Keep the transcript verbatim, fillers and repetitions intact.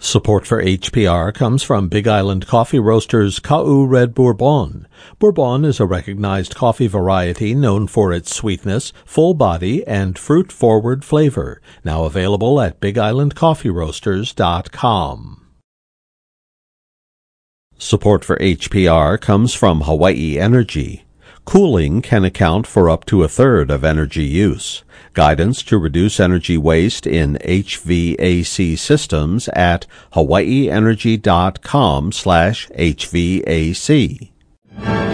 Support for H P R comes from Big Island Coffee Roasters Ka'u Red Bourbon. Bourbon is a recognized coffee variety known for its sweetness, full body, and fruit-forward flavor. Now available at big island coffee roasters dot com. Support for H P R comes from Hawaii Energy. Cooling can account for up to a third of energy use. Guidance to reduce energy waste in H V A C systems at hawaii energy dot com slash H V A C.